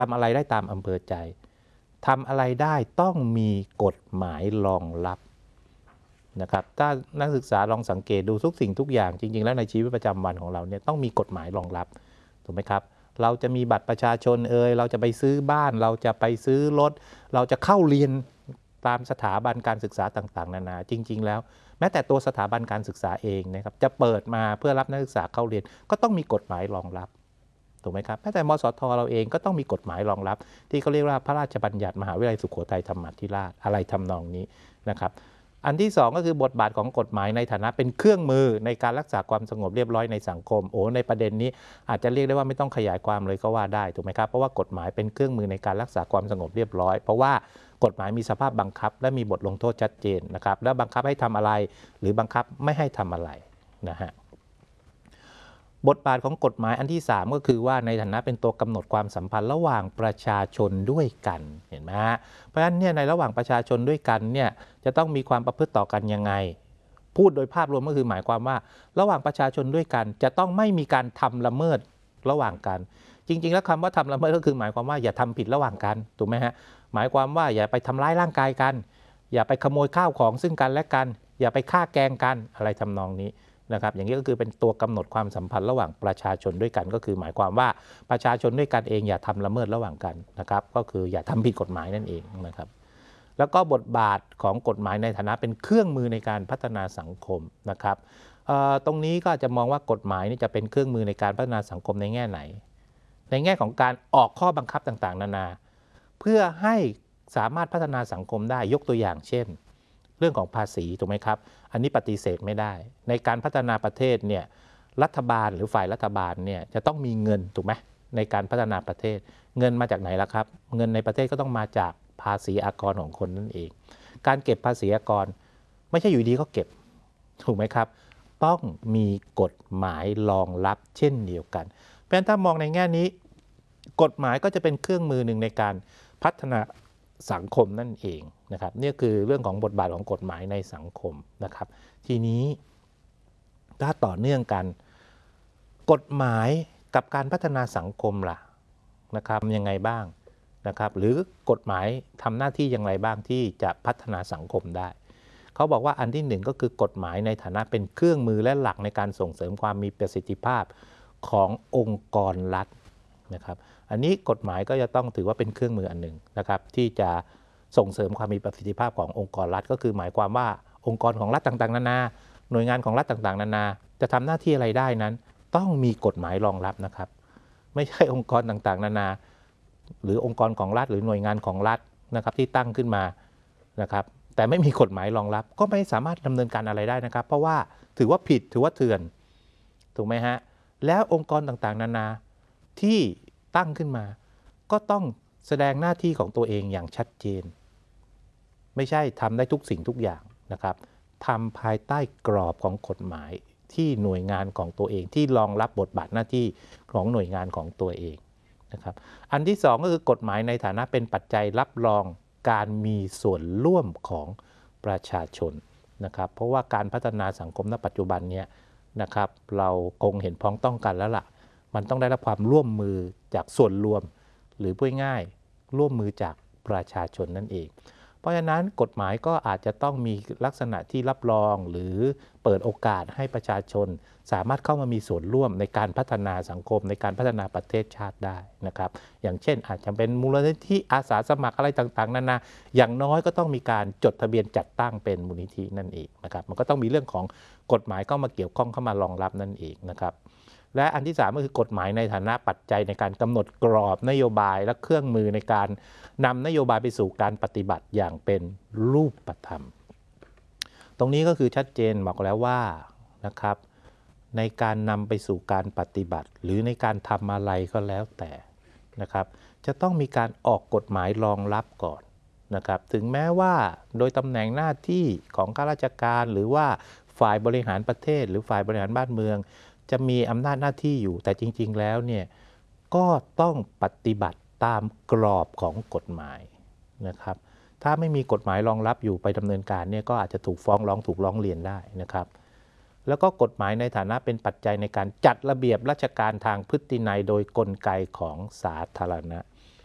ทำอะไรได้ตามอำเภอใจทำอะไรได้ต้องมีกฎหมายรองรับนะครับถ้านักศึกษาลองสังเกตดูทุกสิ่งทุกอย่างจริงๆแล้วในชีวิตประจำวันของเราเนี่ยต้องมีกฎหมายรองรับถูกไหมครับเราจะมีบัตรประชาชนเราจะไปซื้อบ้านเราจะไปซื้อรถเราจะเข้าเรียนตามสถาบันการศึกษาต่างๆนานาจริงๆแล้วแม้แต่ตัวสถาบันการศึกษาเองนะครับจะเปิดมาเพื่อรับนักศึกษาเข้าเรียนก็ต้องมีกฎหมายรองรับถูกไหมครับแม้แต่มสทเราเองก็ต้องมีกฎหมายรองรับที่เขาเรียกว่าพระราชบัญญัติมหาวิทยาลัยสุโขทัยธรรมาธิราชอะไรทำนองนี้นะครับอันที่2ก็คือบทบาทของกฎหมายในฐานะเป็นเครื่องมือในการรักษาความสงบเรียบร้อยในสังคมในประเด็นนี้อาจจะเรียกได้ว่าไม่ต้องขยายความเลยก็ว่าได้ถูกไหมครับเพราะว่ากฎหมายเป็นเครื่องมือในการรักษาความสงบเรียบร้อยเพราะว่ากฎหมายมีสภาพบังคับและมีบทลงโทษชัดเจนนะครับและบังคับให้ทำอะไรหรือบังคับไม่ให้ทำอะไรนะฮะบทบาทของกฎหมายอันที่3ก็คือว่าในฐานะเป็นตัวกำหนดความสัมพันธ์ระหว่างประชาชนด้วยกันเห็นไหมฮะเพราะฉะนั้นเนี่ยในระหว่างประชาชนด้วยกันเนี่ยจะต้องมีความประพฤติต่อกันยังไงพูดโดยภาพรวมก็คือหมายความว่าระหว่างประชาชนด้วยกันจะต้องไม่มีการทำละเมิดระหว่างกันจริงๆแล้วคำว่าทำละเมิดก็คือหมายความว่าอย่าทำผิดระหว่างกันถูกไหมฮะหมายความว่าอย่าไปทำร้ายร่างกายกันอย่าไปขโมยข้าวของซึ่งกันและกันอย่าไปฆ่าแกล้งกันอะไรทำนองนี้นะครับอย่างนี้ก็คือเป็นตัวกำหนดความสัมพันธ์ระหว่างประชาชนด้วยกันก็คือหมายความว่าประชาชนด้วยกันเองอย่าทำละเมิดระหว่างกันนะครับก็คืออย่าทำผิดกฎหมายนั่นเองนะครับแล้วก็บทบาทของกฎหมายในฐานะเป็นเครื่องมือในการพัฒนาสังคมนะครับตรงนี้ก็จะมองว่ากฎหมายนี่จะเป็นเครื่องมือในการพัฒนาสังคมในแง่ไหนในแง่ของการออกข้อบังคับต่างๆนานาเพื่อให้สามารถพัฒนาสังคมได้ยกตัวอย่างเช่นเรื่องของภาษีถูกไหมครับอันนี้ปฏิเสธไม่ได้ในการพัฒนาประเทศเนี่ยรัฐบาลหรือฝ่ายรัฐบาลเนี่ยจะต้องมีเงินถูกไหมในการพัฒนาประเทศเงินมาจากไหนล่ะครับเงินในประเทศก็ต้องมาจากภาษีอากรของคนนั่นเองการเก็บภาษีอากรไม่ใช่อยู่ดีก็เก็บถูกไหมครับต้องมีกฎหมายรองรับเช่นเดียวกันเพราะฉะนั้นถ้ามองในแง่นี้กฎหมายก็จะเป็นเครื่องมือหนึ่งในการพัฒนาสังคมนั่นเองนะครับนี่คือเรื่องของบทบาทของกฎหมายในสังคมนะครับทีนี้ถ้าต่อเนื่องกันกฎหมายกับการพัฒนาสังคมล่ะนะครับยังไงบ้างนะครับหรือกฎหมายทำหน้าที่อย่างไรบ้างที่จะพัฒนาสังคมได้เขาบอกว่าอันที่1ก็คือกฎหมายในฐานะเป็นเครื่องมือและหลักในการส่งเสริมความมีประสิทธิภาพขององค์กรรัฐนะครับอันนี้กฎหมายก็จะต้องถือว่าเป็นเครื่องมืออันหนึ่งนะครับที่จะส่งเสริมความมีประสิทธิภาพขององค์กรรัฐก็คือหมายความว่าองค์กรของรัฐต่างๆนานาหน่วยงานของรัฐต่างๆนานาจะทำหน้าที่อะไรได้นั้นต้องมีกฎหมายรองรับนะครับไม่ใช่องค์กรต่างๆนานาหรือองค์กรของรัฐหรือหน่วยงานของรัฐนะครับที่ตั้งขึ้นมานะครับแต่ไม่มีกฎหมายรองรับก็ไม่สามารถดำเนินการอะไรได้นะครับเพราะว่าถือว่าผิดถือว่าเถื่อนถูกไหมฮะแล้วองค์กรต่างๆนานาที่ตั้งขึ้นมาก็ต้องแสดงหน้าที่ของตัวเองอย่างชัดเจนไม่ใช่ทำได้ทุกสิ่งทุกอย่างนะครับทำภายใต้กรอบของกฎหมายที่หน่วยงานของตัวเองที่รองรับบทบาทหน้าที่ของหน่วยงานของตัวเองนะครับอันที่2ก็คือกฎหมายในฐานะเป็นปัจจัยรับรองการมีส่วนร่วมของประชาชนนะครับเพราะว่าการพัฒนาสังคมณปัจจุบันนี้นะครับเราคงเห็นพ้องต้องกันแล้วล่ะมันต้องได้รับความร่วมมือจากส่วนรวมหรือพูดง่ายร่วมมือจากประชาชนนั่นเองเพราะฉะนั้นกฎหมายก็อาจจะต้องมีลักษณะที่รับรองหรือเปิดโอกาสให้ประชาชนสามารถเข้ามามีส่วนร่วมในการพัฒนาสังคมในการพัฒนาประเทศชาติได้นะครับอย่างเช่นอาจจะเป็นมูลนิธิอาสาสมัครอะไรต่างๆนานาอย่างน้อยก็ต้องมีการจดทะเบียนจัดตั้งเป็นมูลนิธินั่นเองนะครับมันก็ต้องมีเรื่องของกฎหมายเข้ามาเกี่ยวข้องเข้ามารองรับนั่นเองนะครับและอันที่3ก็คือกฎหมายในฐานะปัจจัยในการกำหนดกรอบนโยบายและเครื่องมือในการนำนโยบายไปสู่การปฏิบัติอย่างเป็นรูปธรรมตรงนี้ก็คือชัดเจนบอกแล้วว่านะครับในการนำไปสู่การปฏิบัติหรือในการทำอะไรก็แล้วแต่นะครับจะต้องมีการออกกฎหมายรองรับก่อนนะครับถึงแม้ว่าโดยตำแหน่งหน้าที่ของข้าราชการหรือว่าฝ่ายบริหารประเทศหรือฝ่ายบริหารบ้านเมืองจะมีอำนาจหน้าที่อยู่แต่จริงๆแล้วเนี่ยก็ต้องปฏิบัติตามกรอบของกฎหมายนะครับถ้าไม่มีกฎหมายรองรับอยู่ไปดำเนินการเนี่ยก็อาจจะถูกฟ้องร้องถูกร้องเรียนได้นะครับแล้วก็กฎหมายในฐานะเป็นปัจจัยในการจัดระเบียบราชการทางพฤตินัยโดยกลไกของสาธารณะ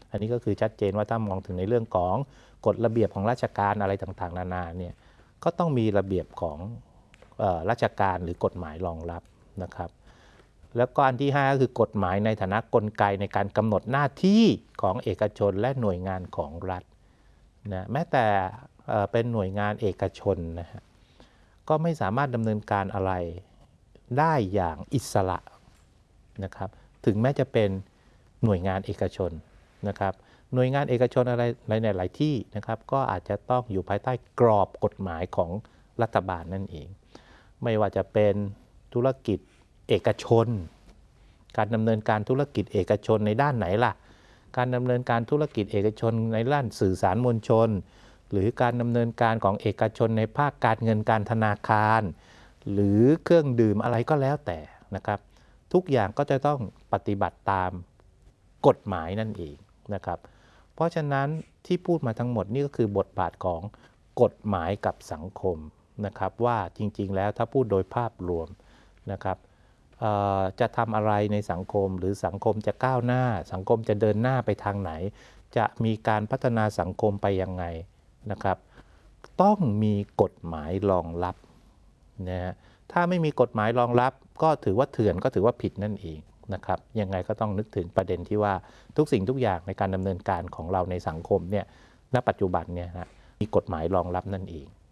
อันนี้ก็คือชัดเจนว่าถ้ามองถึงในเรื่องของกฎระเบียบของราชการอะไรต่างๆนานาเนี่ยก็ต้องมีระเบียบของราชการหรือกฎหมายรองรับนะครับแล้วก็อันที่5ก็คือกฎหมายในฐานะกลไกในการกำหนดหน้าที่ของเอกชนและหน่วยงานของรัฐนะแม้แต่เป็นหน่วยงานเอกชนนะฮะก็ไม่สามารถดำเนินการอะไรได้อย่างอิสระนะครับถึงแม้จะเป็นหน่วยงานเอกชนนะครับหน่วยงานเอกชนอะไรในหลายที่นะครับก็อาจจะต้องอยู่ภายใต้กรอบกฎหมายของรัฐบาลนั่นเองไม่ว่าจะเป็นธุรกิจเอกชนการดำเนินการธุรกิจเอกชนในด้านไหนล่ะการดำเนินการธุรกิจเอกชนในด้านสื่อสารมวลชนหรือการดำเนินการของเอกชนในภาคการเงินการธนาคารหรือเครื่องดื่มอะไรก็แล้วแต่นะครับทุกอย่างก็จะต้องปฏิบัติตามกฎหมายนั่นเองนะครับเพราะฉะนั้นที่พูดมาทั้งหมดนี่ก็คือบทบาทของกฎหมายกับสังคมนะครับว่าจริงๆแล้วถ้าพูดโดยภาพรวมนะครับจะทำอะไรในสังคมหรือสังคมจะก้าวหน้าสังคมจะเดินหน้าไปทางไหนจะมีการพัฒนาสังคมไปยังไงนะครับต้องมีกฎหมายรองรับนะฮะถ้าไม่มีกฎหมายรองรับก็ถือว่าเถื่อนก็ถือว่าผิดนั่นเองนะครับยังไงก็ต้องนึกถึงประเด็นที่ว่าทุกสิ่งทุกอย่างในการดำเนินการของเราในสังคมเนี่ยณปัจจุบันเนี่ยนะมีกฎหมายรองรับนั่นเอง